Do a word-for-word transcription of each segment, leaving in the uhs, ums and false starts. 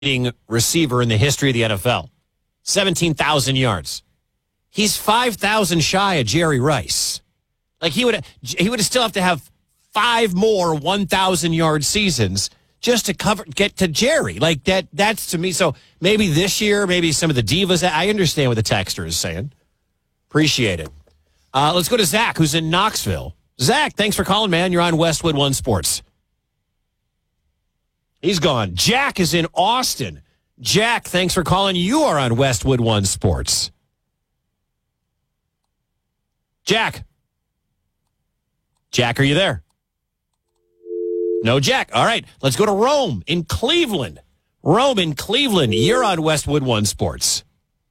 leading receiver in the history of the N F L. seventeen thousand yards. He's five thousand shy of Jerry Rice. Like he would he would still have to have five more one thousand yard seasons just to cover get to Jerry. Like that that's to me. So maybe this year, maybe some of the divas. I understand what the texter is saying. Appreciate it. Uh, let's go to Zach, who's in Knoxville. Zach, thanks for calling, man. You're on Westwood One Sports. He's gone. Jack is in Austin. Jack, thanks for calling. You are on Westwood One Sports. Jack. Jack, are you there? No, Jack. All right, let's go to Rome in Cleveland. Rome in Cleveland. You're on Westwood One Sports.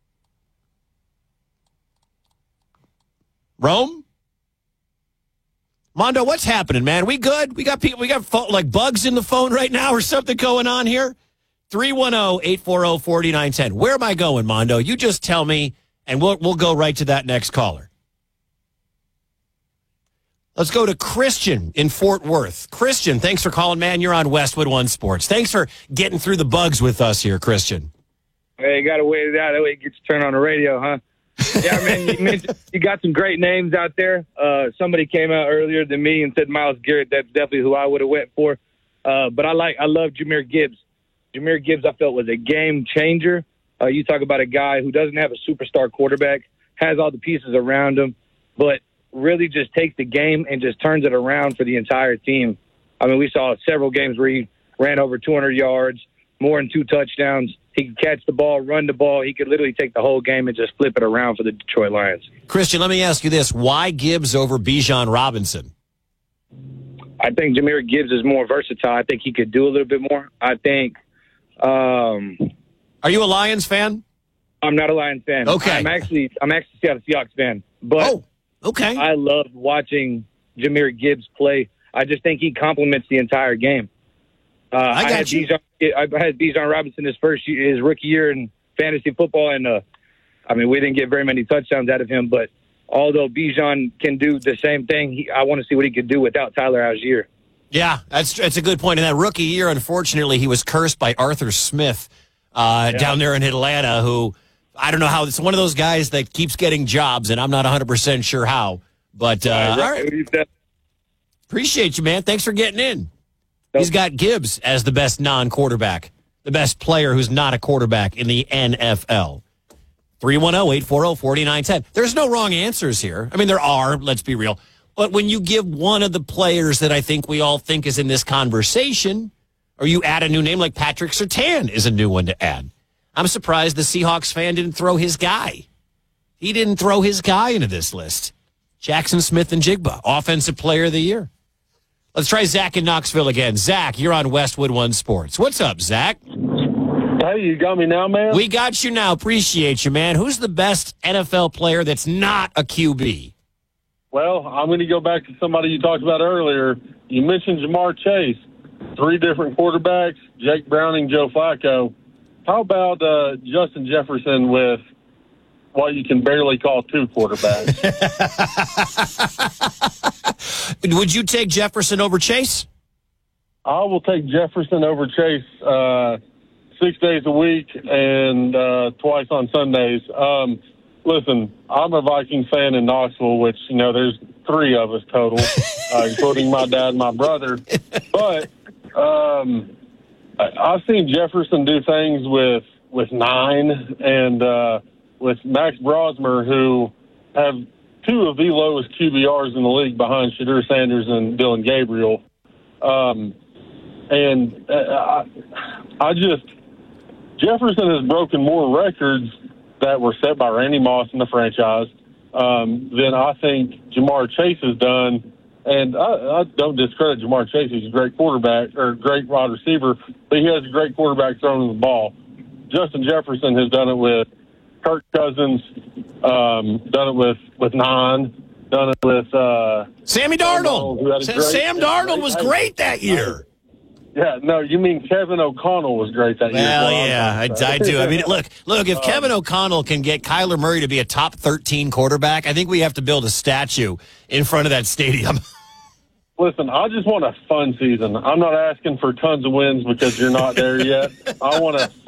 Rome? Mondo, what's happening, man? We good? We got people, we got phone, like bugs in the phone right now or something going on here? three one zero, eight four zero, four nine one zero. Where am I going, Mondo? You just tell me, and we'll we'll go right to that next caller. Let's go to Christian in Fort Worth. Christian, thanks for calling, man. You're on Westwood One Sports. Thanks for getting through the bugs with us here, Christian. Hey, you got to wait it out. That way it gets turned on the radio, huh? Yeah, man, you, mentioned, you got some great names out there. Uh, somebody came out earlier than me and said Myles Garrett. That's definitely who I would have went for. Uh, but I like, I love Jahmyr Gibbs. Jahmyr Gibbs, I felt, was a game changer. Uh, you talk about a guy who doesn't have a superstar quarterback, has all the pieces around him, but really just takes the game and just turns it around for the entire team. I mean, we saw several games where he ran over two hundred yards, more than two touchdowns. He could catch the ball, run the ball. He could literally take the whole game and just flip it around for the Detroit Lions. Christian, let me ask you this. Why Gibbs over Bijan Robinson? I think Jahmyr Gibbs is more versatile. I think he could do a little bit more. I think um, – Are you a Lions fan? I'm not a Lions fan. Okay. I'm actually I'm actually a Seattle Seahawks fan. But oh, okay. I love watching Jahmyr Gibbs play. I just think he complements the entire game. Uh, I got I had you. Bijan, I had Bijan Robinson his first year, his rookie year in fantasy football, and uh, I mean we didn't get very many touchdowns out of him. But although Bijan can do the same thing, he, I want to see what he could do without Tyler Algier. Yeah, that's that's a good point. In that rookie year, unfortunately, he was cursed by Arthur Smith uh, Yeah. down there in Atlanta, who I don't know how. It's one of those guys that keeps getting jobs, and I'm not one hundred percent sure how. But uh, all right, appreciate you, man. Thanks for getting in. He's got Gibbs as the best non-quarterback, the best player who's not a quarterback in the N F L. three one zero, eight four zero, four nine one zero. There's no wrong answers here. I mean, there are, let's be real. But when you give one of the players that I think we all think is in this conversation, or you add a new name like Patrick Surtain is a new one to add. I'm surprised the Seahawks fan didn't throw his guy. He didn't throw his guy into this list. Jackson Smith and Jigba, Offensive Player of the Year. Let's try Zach in Knoxville again. Zach, you're on Westwood One Sports. What's up, Zach? Hey, you got me now, man? We got you now. Appreciate you, man. Who's the best N F L player that's not a Q B? Well, I'm going to go back to somebody you talked about earlier. You mentioned Jamar Chase. Three different quarterbacks, Jake Browning, Joe Flacco. How about uh, Justin Jefferson with what you can barely call two quarterbacks? Would you take Jefferson over Chase? I will take Jefferson over Chase uh, six days a week and uh, twice on Sundays. Um, listen, I'm a Vikings fan in Knoxville, which, you know, there's three of us total, uh, including my dad and my brother. But um, I- I've seen Jefferson do things with, with nine and uh, with Max Brosmer, who have two of the lowest Q B Rs in the league behind Shadur Sanders and Dylan Gabriel. Um, and uh, I, I just, Jefferson has broken more records that were set by Randy Moss in the franchise um, than I think Jamar Chase has done. And I, I don't discredit Jamar Chase. He's a great quarterback or great wide receiver, but he has a great quarterback throwing the ball. Justin Jefferson has done it with Kirk Cousins, um, done it with, with nine, done it with uh, Sammy Darnold. Darnold, Sam, great, Sam Darnold was great that year. Yeah, no, you mean Kevin O'Connell was great that year. Well, Well, yeah, I, I do. I mean, look, look. If Kevin O'Connell can get Kyler Murray to be a top thirteen quarterback, I think we have to build a statue in front of that stadium. Listen, I just want a fun season. I'm not asking for tons of wins because you're not there yet. I want a